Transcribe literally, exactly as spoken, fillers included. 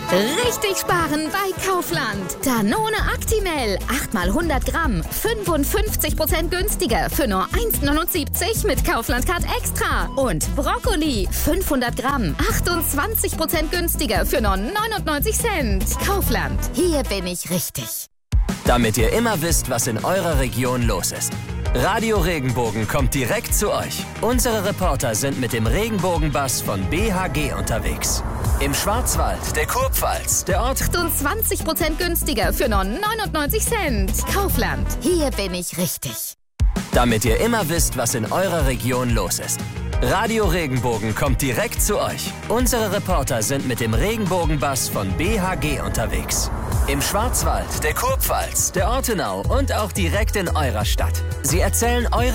Richtig sparen bei Kaufland. Danone Actimel, acht mal hundert Gramm, fünfundfünfzig Prozent günstiger für nur eins neunundsiebzig mit Kaufland Card Extra. Und Brokkoli, fünfhundert Gramm, achtundzwanzig Prozent günstiger für nur neunundneunzig Cent. Kaufland, hier bin ich richtig. Damit ihr immer wisst, was in eurer Region los ist. Radio Regenbogen kommt direkt zu euch. Unsere Reporter sind mit dem Regenbogenbus von B H G unterwegs. Im Schwarzwald, der Kurpfalz, der Ort achtundzwanzig Prozent günstiger für nur neunundneunzig Cent. Kaufland, hier bin ich richtig. Damit ihr immer wisst, was in eurer Region los ist. Radio Regenbogen kommt direkt zu euch. Unsere Reporter sind mit dem Regenbogenbus von B H G unterwegs. Im Schwarzwald, der Kurpfalz, der Ortenau und auch direkt in eurer Stadt. Sie erzählen eure